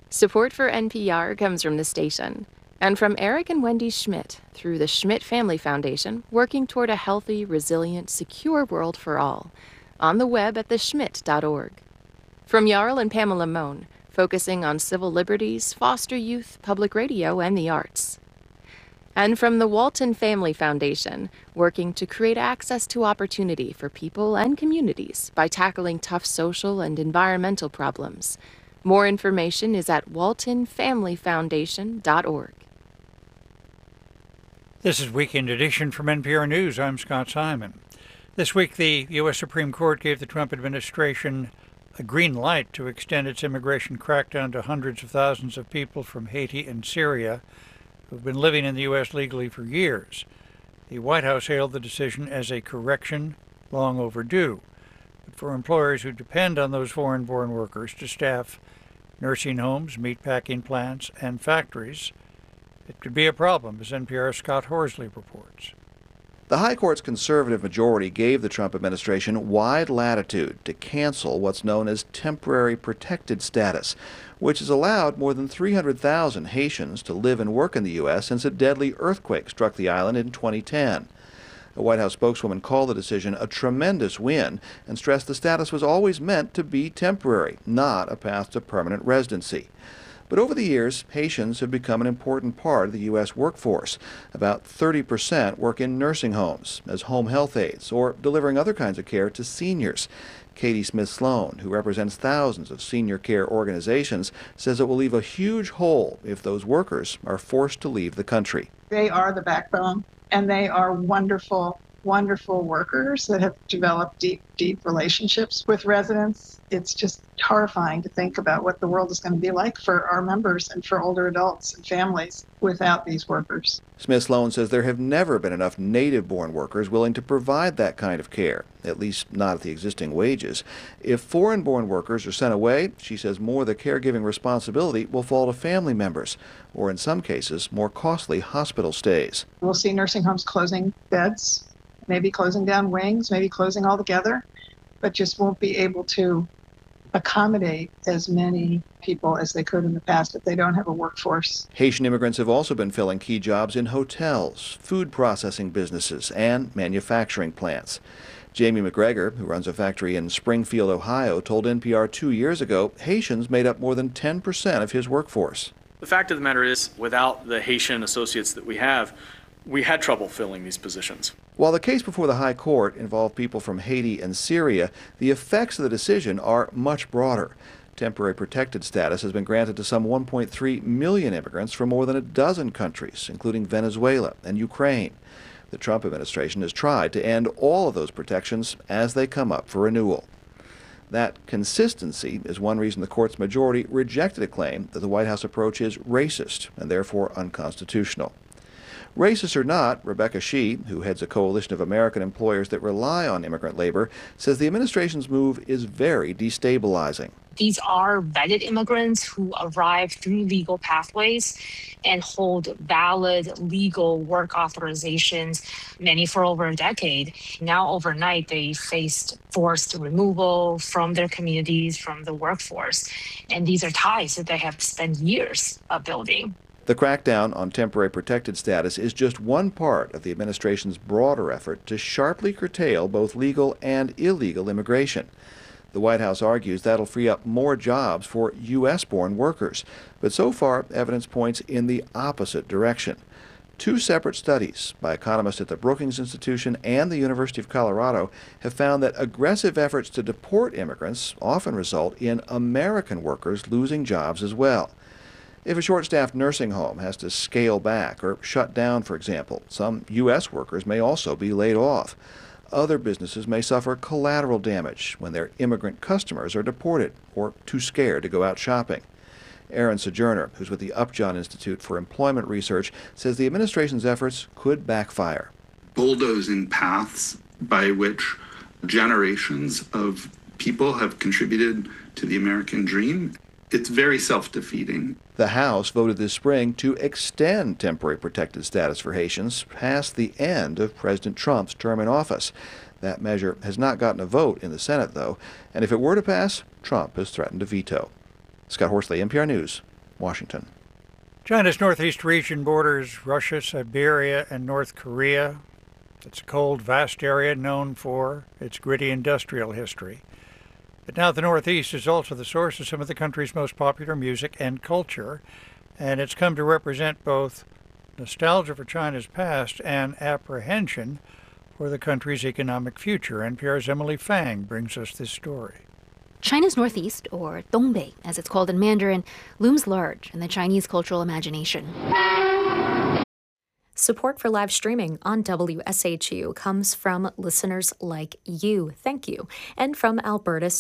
Support for NPR comes from the station and from Eric and Wendy Schmidt through the Schmidt Family Foundation, working toward a healthy, resilient, secure world for all, on the web at theschmidt.org. From Jarl and Pamela Mohn, focusing on civil liberties, foster youth, public radio, and the arts. And from the Walton Family Foundation, working to create access to opportunity for people and communities by tackling tough social and environmental problems. More information is at waltonfamilyfoundation.org. This is Weekend Edition from NPR News. I'm Scott Simon. This week, the U.S. Supreme Court gave the Trump administration a green light to extend its immigration crackdown to hundreds of thousands of people from Haiti and Syria who've been living in the U.S. legally for years. The White House hailed the decision as a correction long overdue. But for employers who depend on those foreign-born workers to staff nursing homes, meatpacking plants, and factories, it could be a problem, as NPR's Scott Horsley reports. The High Court's conservative majority gave the Trump administration wide latitude to cancel what's known as temporary protected status, which has allowed more than 300,000 Haitians to live and work in the U.S. since a deadly earthquake struck the island in 2010. A White House spokeswoman called the decision a tremendous win and stressed the status was always meant to be temporary, not a path to permanent residency. But over the years, Haitians have become an important part of the U.S. workforce. About 30% work in nursing homes as home health aides or delivering other kinds of care to seniors. Katie Smith-Sloan, who represents thousands of senior care organizations, says it will leave a huge hole if those workers are forced to leave the country. They are the backbone, and they are wonderful, wonderful workers that have developed deep relationships with residents. It's just horrifying to think about what the world is going to be like for our members and for older adults and families without these workers. Smith-Sloan says there have never been enough native-born workers willing to provide that kind of care, at least not at the existing wages. If foreign-born workers are sent away, she says more of the caregiving responsibility will fall to family members, or in some cases, more costly hospital stays. We'll see nursing homes closing beds, maybe closing down wings, maybe closing altogether, but just won't be able to accommodate as many people as they could in the past if they don't have a workforce. Haitian immigrants have also been filling key jobs in hotels, food processing businesses, and manufacturing plants. Jamie McGregor, who runs a factory in Springfield, Ohio, told NPR 2 years ago Haitians made up more than 10% of his workforce. The fact of the matter is, without the Haitian associates that we had trouble filling these positions. While the case before the High Court involved people from Haiti and Syria, the effects of the decision are much broader. Temporary protected status has been granted to some 1.3 million immigrants from more than a dozen countries, including Venezuela and Ukraine. The Trump administration has tried to end all of those protections as they come up for renewal. That consistency is one reason the court's majority rejected a claim that the White House approach is racist and therefore unconstitutional. Racist or not, Rebecca Shee, who heads a coalition of American employers that rely on immigrant labor, says the administration's move is very destabilizing. These are vetted immigrants who arrive through legal pathways and hold valid legal work authorizations, many for over a decade. Now, overnight, they faced forced removal from their communities, from the workforce. And these are ties that they have spent years building. The crackdown on temporary protected status is just one part of the administration's broader effort to sharply curtail both legal and illegal immigration. The White House argues that'll free up more jobs for U.S.-born workers, but so far evidence points in the opposite direction. Two separate studies by economists at the Brookings Institution and the University of Colorado have found that aggressive efforts to deport immigrants often result in American workers losing jobs as well. If a short-staffed nursing home has to scale back or shut down, for example, some U.S. workers may also be laid off. Other businesses may suffer collateral damage when their immigrant customers are deported or too scared to go out shopping. Aaron Sojourner, who's with the Upjohn Institute for Employment Research, says the administration's efforts could backfire. Bulldozing paths by which generations of people have contributed to the American dream, it's very self-defeating. The House voted this spring to extend temporary protected status for Haitians past the end of President Trump's term in office. That measure has not gotten a vote in the Senate, though, and if it were to pass, Trump has threatened to veto. Scott Horsley, NPR News, Washington. China's northeast region borders Russia, Siberia, and North Korea. It's a cold, vast area known for its gritty industrial history. But now the Northeast is also the source of some of the country's most popular music and culture, and it's come to represent both nostalgia for China's past and apprehension for the country's economic future. NPR's Emily Fang brings us this story. China's Northeast, or Dongbei, as it's called in Mandarin, looms large in the Chinese cultural imagination. Support for live streaming on WSHU comes from listeners like you. Thank you. And from Alberta